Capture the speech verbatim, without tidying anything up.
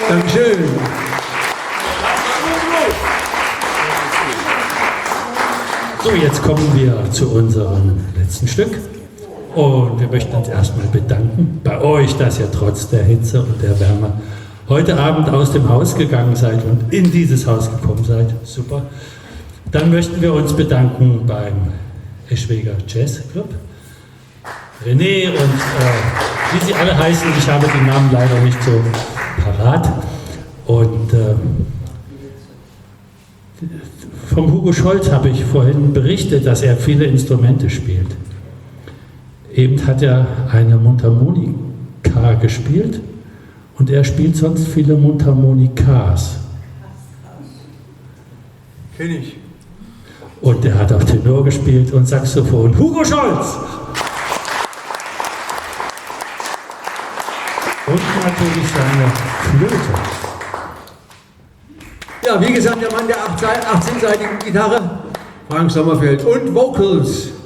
Dankeschön. So, jetzt kommen wir zu unserem letzten Stück. Und wir möchten uns erstmal bedanken bei euch, dass ihr trotz der Hitze und der Wärme heute Abend aus dem Haus gegangen seid und in dieses Haus gekommen seid. Super. Dann möchten wir uns bedanken beim Eschweger Jazz Club. René und äh, wie sie alle heißen, ich habe die Namen leider nicht so parat. Und äh, vom Hugo Scholz habe ich vorhin berichtet, dass er viele Instrumente spielt. Eben hat er eine Mundharmonika gespielt und er spielt sonst viele Mundharmonikas. Kenn ich. Und er hat auch Tenor gespielt und Saxophon. Hugo Scholz! Und natürlich seine Flöte. Ja, wie gesagt, der Mann der achtzehnseitigen Gitarre, Frank Sommerfeld, und Vocals.